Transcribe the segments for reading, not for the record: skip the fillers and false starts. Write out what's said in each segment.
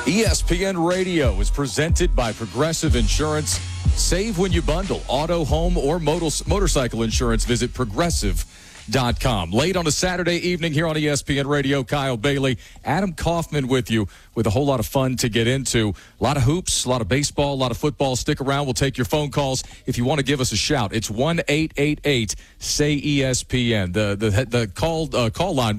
ESPN Radio is presented by Progressive Insurance. Save when you bundle auto, home, or motorcycle insurance. Visit Progressive.com. Late on a Saturday evening here on ESPN Radio, Kyle Bailey, Adam Kaufman with you with a whole lot of fun to get into. A lot of hoops, a lot of baseball, a lot of football. Stick around. We'll take your phone calls if you want to give us a shout. It's 1-888-SAY-ESPN. The call line,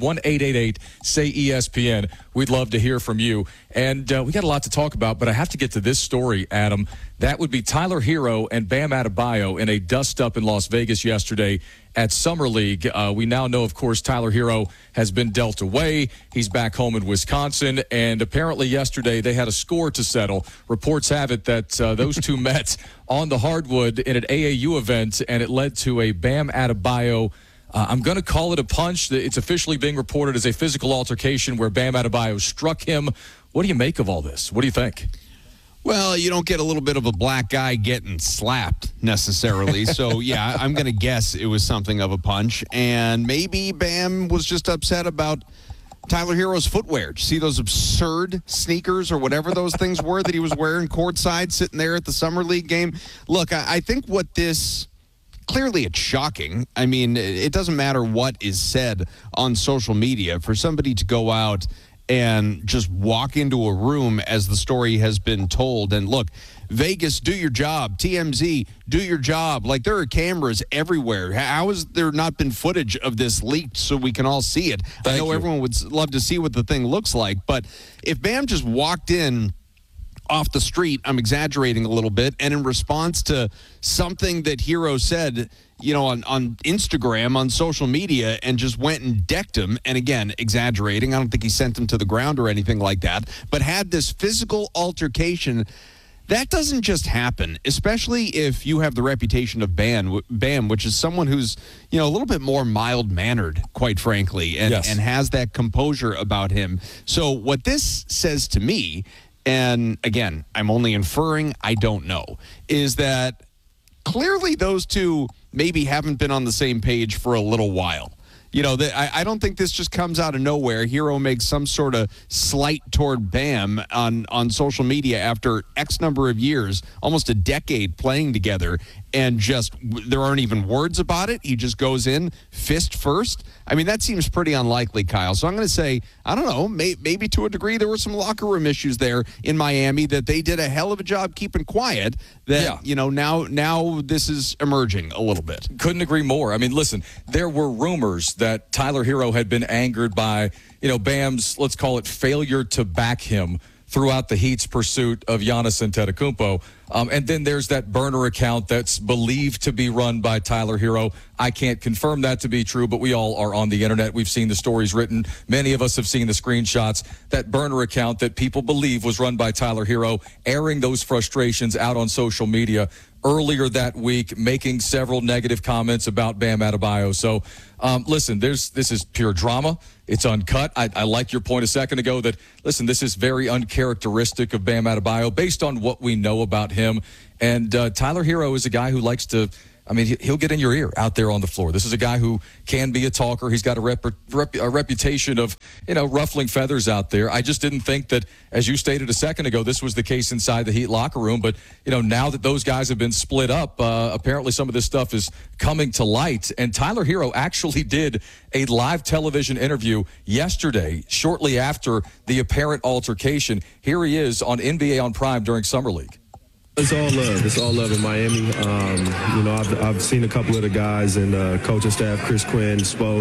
1-888-SAY-ESPN. We'd love to hear from you. And we got a lot to talk about, but I have to get to this story, Adam. That would be Tyler Herro and Bam Adebayo in a dust-up in Las Vegas yesterday at Summer League. We now know, of course, Tyler Herro has been dealt away. He's back home in Wisconsin, and apparently yesterday they had a score to settle. Reports have it that those two met on the hardwood in an AAU event, and it led to a Bam Adebayo I'm going to call it a punch. It's officially being reported as a physical altercation where Bam Adebayo struck him. What do you make of all this? What do you think? Well, you don't get a little bit of a black guy getting slapped necessarily. So, yeah, I'm going to guess it was something of a punch. And maybe Bam was just upset about Tyler Herro's footwear. Did you see those absurd sneakers or whatever those things were that he was wearing courtside sitting there at the Summer League game? Look, I think what this... Clearly, it's shocking. I mean, it doesn't matter what is said on social media. For somebody to go out and just walk into a room as the story has been told, and look, Vegas, do your job. TMZ, do your job. Like, there are cameras everywhere. How has there not been footage of this leaked so we can all see it? I know everyone would love to see what the thing looks like, but if Bam just walked in off the street, I'm exaggerating a little bit, and in response to something that Herro said, you know, on Instagram, on social media, and just went and decked him, and again, exaggerating, I don't think he sent him to the ground or anything like that, but had this physical altercation. That doesn't just happen, especially if you have the reputation of Bam, which is someone who's, you know, a little bit more mild-mannered, quite frankly, and has that composure about him. So what this says to me, and again, I'm only inferring, I don't know, is that clearly those two maybe haven't been on the same page for a little while. You know, I don't think this just comes out of nowhere. Herro makes some sort of slight toward Bam on social media after X number of years, almost a decade playing together, and just there aren't even words about it. He just goes in fist first. I mean, that seems pretty unlikely, Kyle. So I'm going to say, I don't know, maybe to a degree there were some locker room issues there in Miami that they did a hell of a job keeping quiet. That, you know, now this is emerging a little bit. Couldn't agree more. I mean, listen, there were rumors that Tyler Herro had been angered by, you know, Bam's, let's call it, failure to back him throughout the Heat's pursuit of Giannis Antetokounmpo. And then there's that burner account that's believed to be run by Tyler Herro. I can't confirm that to be true, but we all are on the internet. We've seen the stories written. Many of us have seen the screenshots. That burner account that people believe was run by Tyler Herro, airing those frustrations out on social media earlier that week, making several negative comments about Bam Adebayo. So, listen, this is pure drama. It's uncut. I like your point a second ago that, listen, this is very uncharacteristic of Bam Adebayo based on what we know about him. And Tyler Herro is a guy who likes to, I mean, he'll get in your ear out there on the floor. This is a guy who can be a talker. He's got a reputation of, you know, ruffling feathers out there. I just didn't think that, as you stated a second ago, this was the case inside the Heat locker room. But, you know, now that those guys have been split up, apparently some of this stuff is coming to light. And Tyler Herro actually did a live television interview yesterday, shortly after the apparent altercation. Here he is on NBA on Prime during Summer League. It's all love. It's all love in Miami. You know, I've seen a couple of the guys and coaching staff, Chris Quinn, Spo,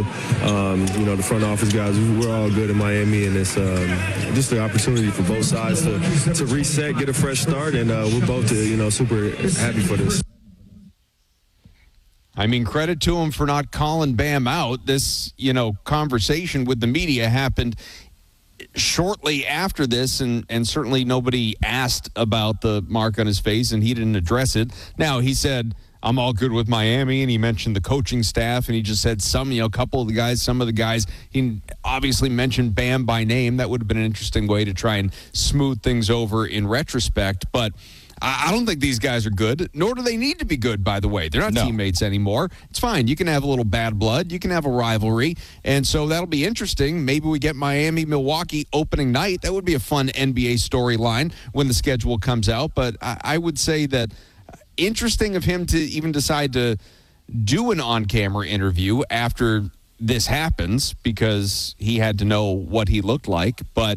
you know, the front office guys. We're all good in Miami, and it's just the opportunity for both sides to reset, get a fresh start, and we're both, you know, super happy for this. I mean, credit to him for not calling Bam out. This, you know, conversation with the media happened shortly after this, and certainly nobody asked about the mark on his face, and he didn't address it. Now, he said, I'm all good with Miami, and he mentioned the coaching staff, and he just said some of the guys. He obviously mentioned Bam by name. That would have been an interesting way to try and smooth things over in retrospect, but I don't think these guys are good, nor do they need to be good, by the way. They're not teammates anymore. It's fine. You can have a little bad blood. You can have a rivalry. And so that'll be interesting. Maybe we get Miami-Milwaukee opening night. That would be a fun NBA storyline when the schedule comes out. But I would say that interesting of him to even decide to do an on-camera interview after this happens, because he had to know what he looked like. But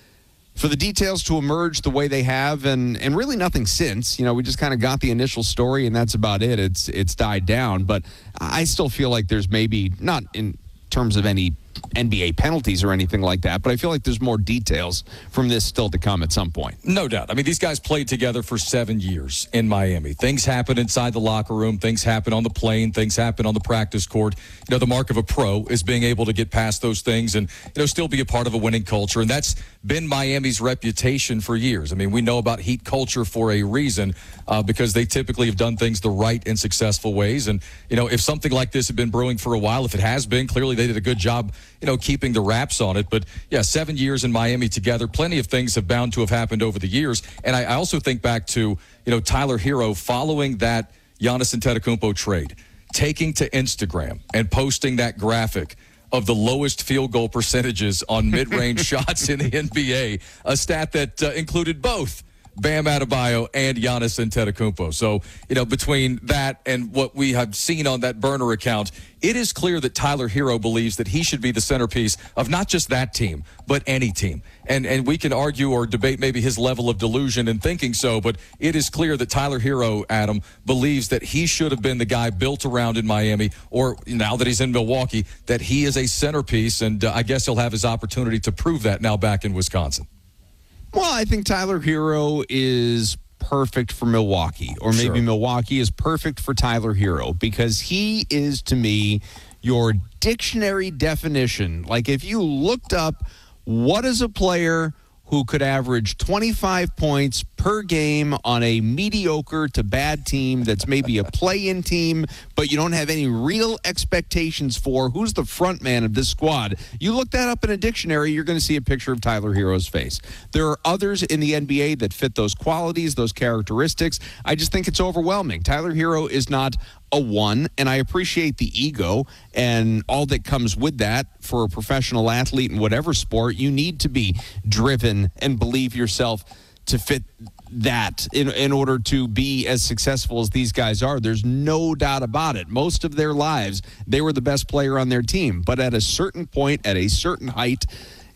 for the details to emerge the way they have, and really nothing since, we just kind of got the initial story, and that's about it. It's died down, but I still feel like there's maybe, not in terms of any NBA penalties or anything like that, but I feel like there's more details from this still to come at some point. No doubt. I mean, these guys played together for 7 years in Miami. Things happen inside the locker room. Things happen on the plane. Things happen on the practice court. The mark of a pro is being able to get past those things and, still be a part of a winning culture. And that's been Miami's reputation for years. I mean, we know about Heat culture for a reason, because they typically have done things the right and successful ways. And, if something like this had been brewing for a while, if it has been, clearly they did a good job, keeping the wraps on it. But, 7 years in Miami together, plenty of things have bound to have happened over the years. And I also think back to, Tyler Hero following that Giannis Antetokounmpo trade, taking to Instagram and posting that graphic of the lowest field goal percentages on mid-range shots in the NBA, a stat that included both Bam Adebayo and Giannis Antetokounmpo. So, between that and what we have seen on that burner account, it is clear that Tyler Hero believes that he should be the centerpiece of not just that team, but any team. And we can argue or debate maybe his level of delusion in thinking so, but it is clear that Tyler Hero, Adam, believes that he should have been the guy built around in Miami, or now that he's in Milwaukee, that he is a centerpiece, and I guess he'll have his opportunity to prove that now back in Wisconsin. Well, I think Tyler Hero is perfect for Milwaukee, or maybe Milwaukee is perfect for Tyler Hero, because he is, to me, your dictionary definition. Like, if you looked up what is a player who could average 25 points per game on a mediocre to bad team that's maybe a play-in team, but you don't have any real expectations for, who's the front man of this squad? You look that up in a dictionary, you're going to see a picture of Tyler Hero's face. There are others in the NBA that fit those qualities, those characteristics. I just think it's overwhelming. Tyler Hero is not a one, and I appreciate the ego and all that comes with that. For a professional athlete in whatever sport, you need to be driven and believe yourself to fit that in order to be as successful as these guys are. There's no doubt about it. Most of their lives, they were the best player on their team. But at a certain point, at a certain height,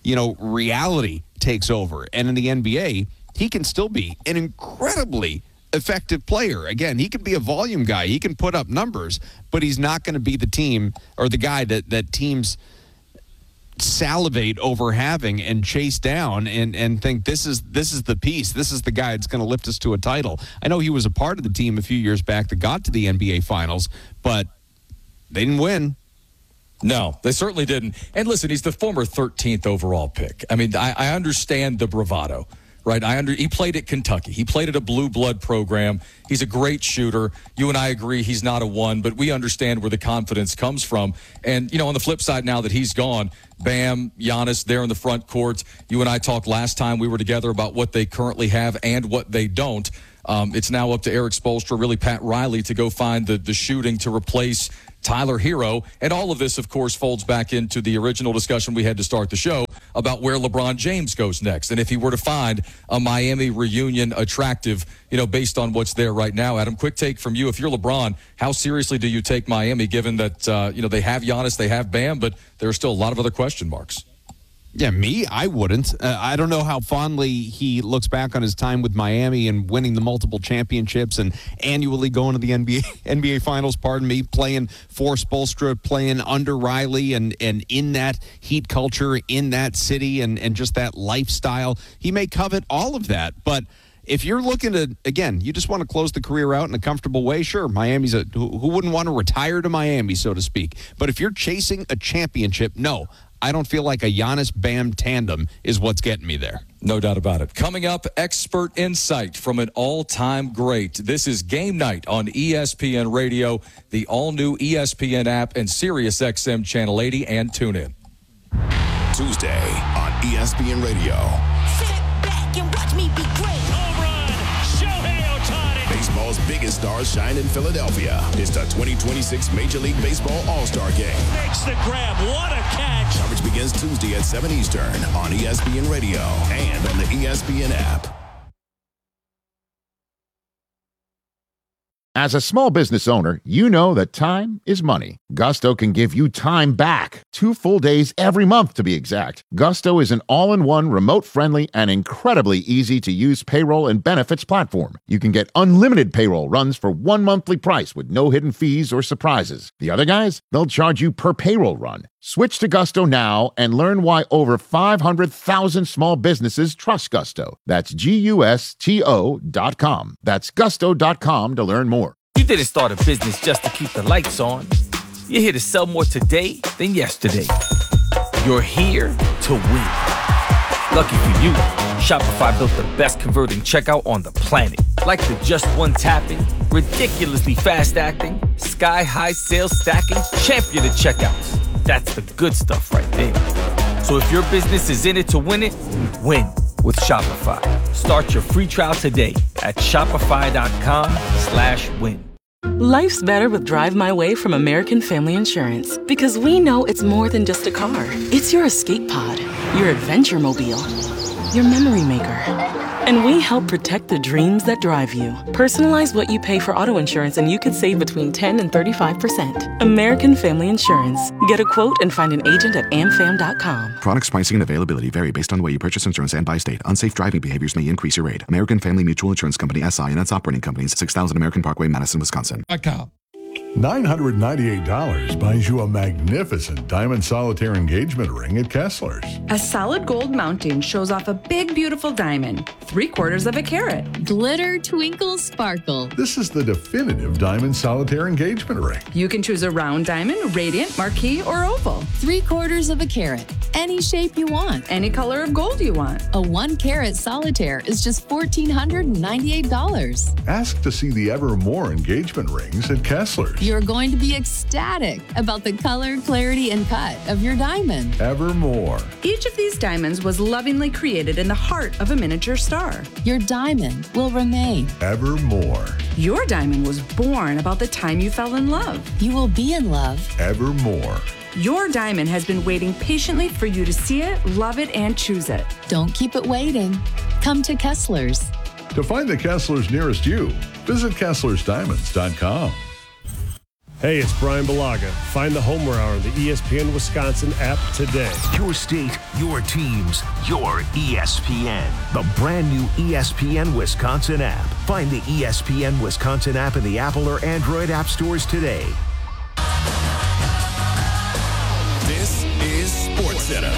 reality takes over. And in the NBA, he can still be an incredibly effective player. Again, he could be a volume guy. He can put up numbers, but he's not going to be the team or the guy that teams salivate over having and chase down and think this is the piece. This is the guy that's going to lift us to a title. I know he was a part of the team a few years back that got to the NBA Finals, but they didn't win. No, they certainly didn't. And listen, he's the former 13th overall pick. I mean, I understand the bravado. Right, he played at Kentucky. He played at a blue blood program. He's a great shooter. You and I agree he's not a one, but we understand where the confidence comes from. And, on the flip side, now that he's gone, Bam, Giannis, there in the front court. You and I talked last time we were together about what they currently have and what they don't. It's now up to Eric Spoelstra, really Pat Riley, to go find the shooting to replace Tyler Hero. And all of this, of course, folds back into the original discussion we had to start the show about where LeBron James goes next. And if he were to find a Miami reunion attractive, based on what's there right now. Adam, quick take from you. If you're LeBron, how seriously do you take Miami, given that, they have Giannis, they have Bam, but there are still a lot of other question marks? Yeah, me, I wouldn't. I don't know how fondly he looks back on his time with Miami and winning the multiple championships and annually going to the NBA Finals, playing for Spoelstra, playing under Riley and in that Heat culture, in that city and just that lifestyle. He may covet all of that, but if you're looking to, again, you just want to close the career out in a comfortable way, sure, Miami's who wouldn't want to retire to Miami, so to speak. But if you're chasing a championship, no, I don't feel like a Giannis-Bam tandem is what's getting me there. No doubt about it. Coming up, expert insight from an all-time great. This is Game Night on ESPN Radio, the all-new ESPN app, and SiriusXM Channel 80, and tune in. Tuesday on ESPN Radio. Sit back and watch me be great. Home run, Shohei Ohtani. Baseball's biggest stars shine in Philadelphia. It's the 2026 Major League Baseball All-Star Game. Makes the grab. What a catch. Coverage begins Tuesday at 7 Eastern on ESPN Radio and on the ESPN app. As a small business owner, you know that time is money. Gusto can give you time back. 2 full days every month, to be exact. Gusto is an all-in-one, remote-friendly, and incredibly easy-to-use payroll and benefits platform. You can get unlimited payroll runs for 1 monthly price with no hidden fees or surprises. The other guys, they'll charge you per payroll run. Switch to Gusto now and learn why over 500,000 small businesses trust Gusto. That's GUSTO.com. That's gusto.com to learn more. You didn't start a business just to keep the lights on. You're here to sell more today than yesterday. You're here to win. Lucky for you, Shopify built the best converting checkout on the planet. Like the just one tapping, ridiculously fast acting, sky-high sales stacking, champion of checkouts. That's the good stuff right there. So if your business is in it to win it, win with Shopify. Start your free trial today at shopify.com/win. Life's better with Drive My Way from American Family Insurance, because we know it's more than just a car. It's your escape pod, your adventure mobile, your memory maker. And we help protect the dreams that drive you. Personalize what you pay for auto insurance and you could save between 10 and 35%. American Family Insurance. Get a quote and find an agent at amfam.com. Products, pricing, and availability vary based on the way you purchase insurance and by state. Unsafe driving behaviors may increase your rate. American Family Mutual Insurance Company, SI, and its operating companies, 6000 American Parkway, Madison, Wisconsin. $998 buys you a magnificent diamond solitaire engagement ring at Kessler's. A solid gold mounting shows off a big, beautiful diamond, 3/4 of a carat. Glitter, twinkle, sparkle. This is the definitive diamond solitaire engagement ring. You can choose a round diamond, radiant, marquise, or oval. 3/4 of a carat. Any shape you want. Any color of gold you want. A 1-carat solitaire is just $1,498. Ask to see the Evermore engagement rings at Kessler's. You're going to be ecstatic about the color, clarity, and cut of your diamond. Evermore. Each of these diamonds was lovingly created in the heart of a miniature star. Your diamond will remain. Evermore. Your diamond was born about the time you fell in love. You will be in love. Evermore. Your diamond has been waiting patiently for you to see it, love it, and choose it. Don't keep it waiting. Come to Kessler's. To find the Kessler's nearest you, visit KesslersDiamonds.com. Hey, it's Brian Balaga. Find the Homer Hour on the ESPN Wisconsin app today. Your state, your teams, your ESPN. The brand new ESPN Wisconsin app. Find the ESPN Wisconsin app in the Apple or Android app stores today. This is SportsCenter.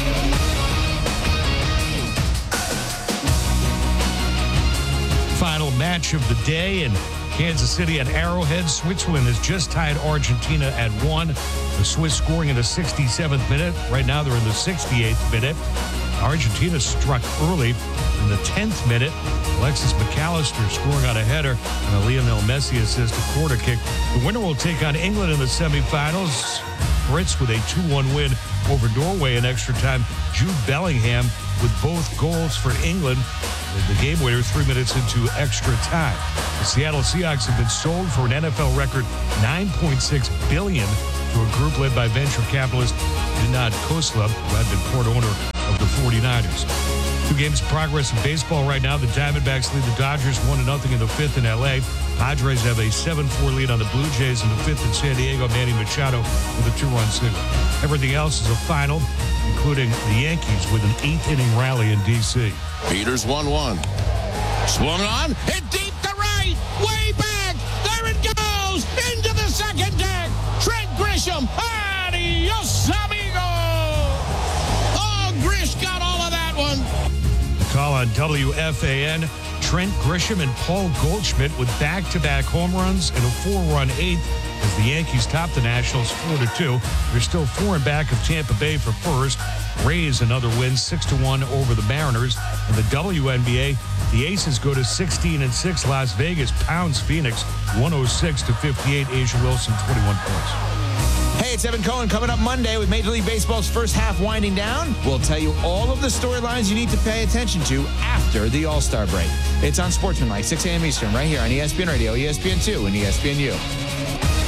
Final match of the day in Kansas City at Arrowhead. Switzerland has just tied Argentina at 1. The Swiss scoring in the 67th minute. Right now they're in the 68th minute. Argentina struck early in the 10th minute. Alexis McAllister scoring on a header and a Lionel Messi assist, a corner kick. The winner will take on England in the semifinals. Brits with a 2-1 win over Norway in extra time. Jude Bellingham with both goals for England. The game winner 3 minutes into extra time. The Seattle Seahawks have been sold for an NFL record $9.6 billion to a group led by venture capitalist Vinod Khosla, who had been part owner of the 49ers. 2 games of progress in baseball right now. The Diamondbacks lead the Dodgers 1-0 in the 5th in L.A. Padres have a 7-4 lead on the Blue Jays in the 5th in San Diego. Manny Machado with a 2-run single. Everything else is a final, including the Yankees with an 8th inning rally in D.C. Peters 1-1. Swung on, hit deep to right, way back. There it goes, into the second deck. Trent Grisham, adios, amigo. Oh, Grish got all of that one. The call on WFAN. Trent Grisham and Paul Goldschmidt with back-to-back home runs and a 4-run eighth as the Yankees top the Nationals 4-2. They're still 4 in back of Tampa Bay for first. Rays another win, 6-1 over the Mariners. In the WNBA, the Aces go to 16-6. Las Vegas pounds Phoenix 106-58. Asia Wilson 21 points. Hey, it's Evan Cohen coming up Monday with Major League Baseball's first half winding down. We'll tell you all of the storylines you need to pay attention to after the All-Star break. It's on Sportsmanlike, 6 a.m. Eastern, right here on ESPN Radio, ESPN2, and ESPNU.